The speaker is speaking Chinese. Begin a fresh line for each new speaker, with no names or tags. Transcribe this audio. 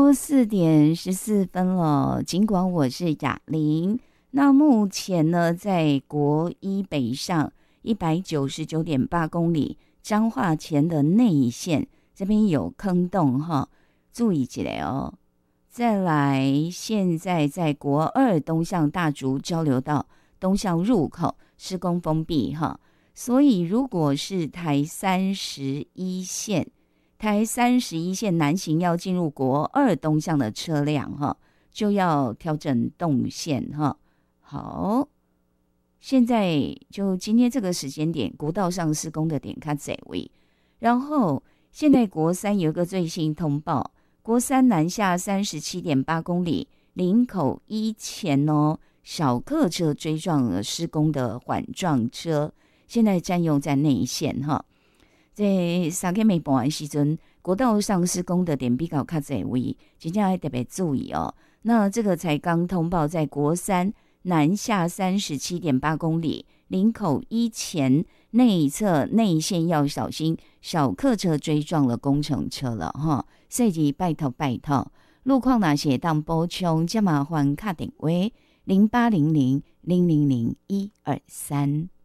4:14了。尽管我是雅玲，那目前呢，在国一北上199.8公里，彰化前的内线这边有坑洞哈，注意起来哦。再来，现在在国二东向大竹交流道东向入口施工封闭哈，所以如果是台31线南行要进入国二东向的车辆哈，就要调整动线哈。好，现在就今天这个时间点，国道上施工的点较侪位，然后现在国三有一个最新通报，国三南下37.8公里，林口一前哦，小客车追撞了施工的缓撞车，现在占用在内线哈。在3天暝半的时阵，国道上施工的点比较较侪位，真正要特别注意哦。那这个才刚通报，在国三南下37.8公里，林口一前内侧内线要小心，小客车追撞了工程车了哈。所以拜托，路况哪些当补充，这麻烦打电话0800000123。